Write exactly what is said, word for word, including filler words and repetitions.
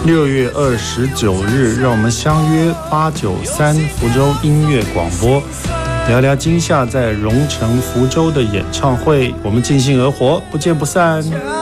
六月二十九日，让我们相约八九三福州音乐广播，聊聊今夏在蓉城福州的演唱会，我们尽兴而活，不见不散。